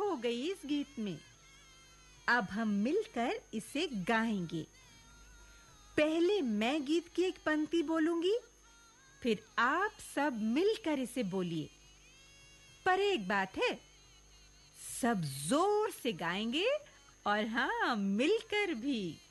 हो गई इस गीत में। अब हम मिलकर इसे गाएंगे। पहले मैं गीत की एक पंक्ति बोलूंगी, फिर आप सब मिलकर इसे बोलिए। पर एक बात है, सब जोर से गाएंगे और हाँ, मिलकर भी।